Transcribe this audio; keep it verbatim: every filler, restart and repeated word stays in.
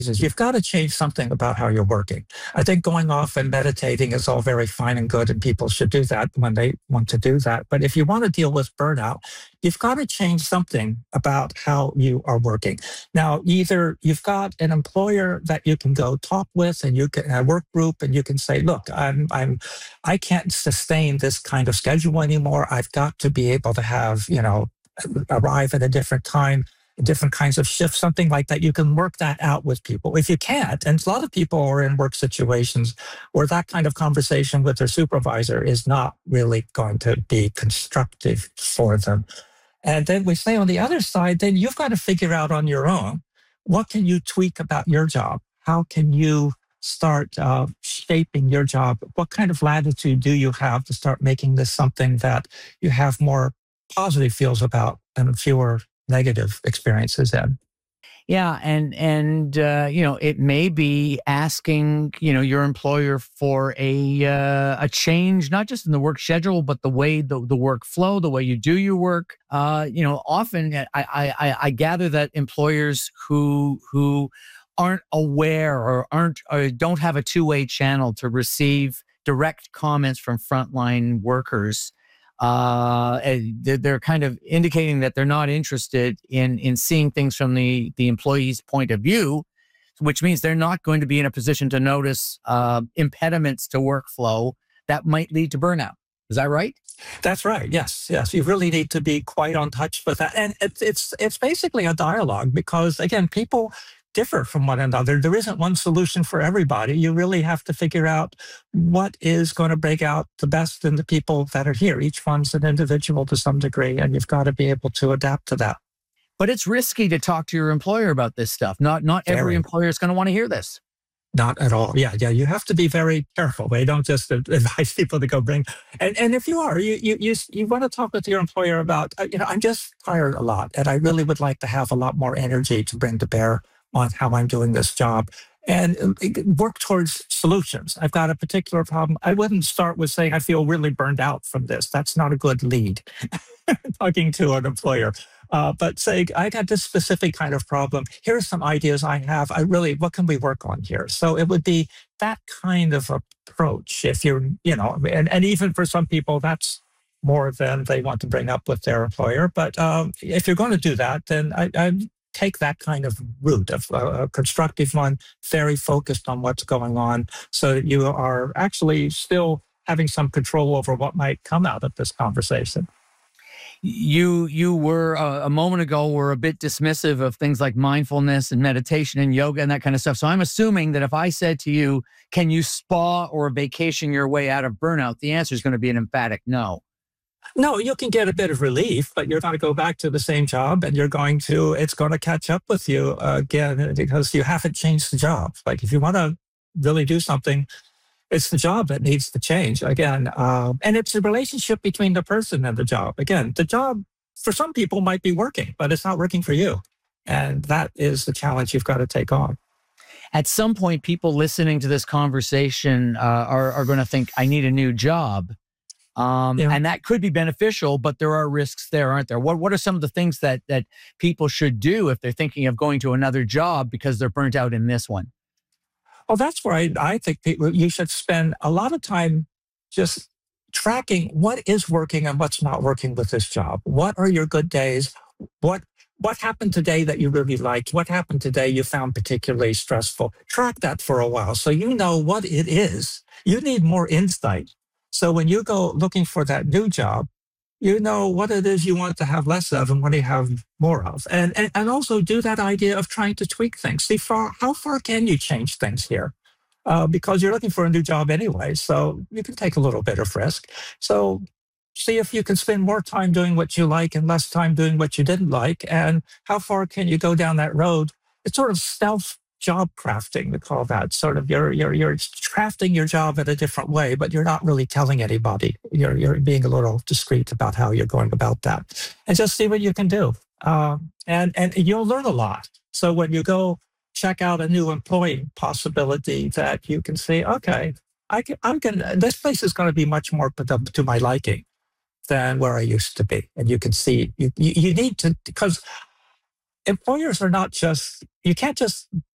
is you've got to change something about how you're working. I think going off and meditating is all very fine and good, and people should do that when they want to do that. But if you want to deal with burnout, you've got to change something about how you are working. Now, either you've got an employer that you can go talk with, and you can a work group, and you can say, "Look, I'm, I'm, I can't sustain this kind of schedule anymore. I've got to be able to have, you know, arrive at a different time." Different kinds of shifts, something like that. You can work that out with people. If you can't, and a lot of people are in work situations where that kind of conversation with their supervisor is not really going to be constructive for them. And then we say on the other side, then you've got to figure out on your own, what can you tweak about your job? How can you start uh, shaping your job? What kind of latitude do you have to start making this something that you have more positive feels about and fewer negative experiences in? Yeah, and and uh, you know, it may be asking, you know, your employer for a uh, a change, not just in the work schedule, but the way the the workflow, the way you do your work. Uh, you know, often I, I I gather that employers who who aren't aware or aren't or don't have a two way channel to receive direct comments from frontline workers. Uh, they're kind of indicating that they're not interested in in seeing things from the the employee's point of view, which means they're not going to be in a position to notice uh, impediments to workflow that might lead to burnout. Is that right? That's right. Yes, yes. You really need to be quite on touch with that, and it's it's it's basically a dialogue because again, people differ from one another. There isn't one solution for everybody. You really have to figure out what is going to break out the best in the people that are here. Each one's an individual to some degree, and you've got to be able to adapt to that. But it's risky to talk to your employer about this stuff. Not not Very. Every employer is going to want to hear this. Not at all. Yeah, yeah. You have to be very careful. They don't just advise people to go bring. And and if you are, you you you you want to talk with your employer about, uh, you know, I'm just tired a lot, and I really would like to have a lot more energy to bring to bear on how I'm doing this job, and work towards solutions. I've got a particular problem. I wouldn't start with saying I feel really burned out from this. That's not a good lead talking to an employer. Uh, but say, I got this specific kind of problem. Here are some ideas I have. I really, what can we work on here? So it would be that kind of approach. If you're, you know, and, and even for some people, that's more than they want to bring up with their employer. But um, if you're going to do that, then I, I take that kind of route of uh, a constructive one, very focused on what's going on, so that you are actually still having some control over what might come out of this conversation. You you were uh, a moment ago were a bit dismissive of things like mindfulness and meditation and yoga and that kind of stuff. So I'm assuming that if I said to you, can you spa or vacation your way out of burnout? The answer is going to be an emphatic no. No, you can get a bit of relief, but you're going to go back to the same job, and you're going to, it's going to catch up with you uh, again, because you haven't changed the job. Like if you want to really do something, it's the job that needs to change again. Uh, and it's a relationship between the person and the job. Again, the job for some people might be working, but it's not working for you. And that is the challenge you've got to take on. At some point, people listening to this conversation uh, are, are going to think, I need a new job. Um, yeah. And that could be beneficial, but there are risks there, aren't there? What What are some of the things that that people should do if they're thinking of going to another job because they're burnt out in this one? Well, that's where I, I think people, you should spend a lot of time just tracking what is working and what's not working with this job. What are your good days? What What happened today that you really liked? What happened today you found particularly stressful? Track that for a while so you know what it is. You need more insight. So when you go looking for that new job, you know what it is you want to have less of and what you have more of. And, and, and also do that idea of trying to tweak things. See, far, how far can you change things here? Uh, because you're looking for a new job anyway, so you can take a little bit of risk. So see if you can spend more time doing what you like and less time doing what you didn't like. And how far can you go down that road? It's sort of stealth job crafting, we call that. Sort of you're you're you're crafting your job in a different way, but you're not really telling anybody. You're you're being a little discreet about how you're going about that, and just see what you can do. Um, and and you'll learn a lot. So when you go check out a new employee possibility, that you can say, okay, I can, I'm going. This place is going to be much more to, to my liking than where I used to be, and you can see you you, you need to, because employers are not just, you can't just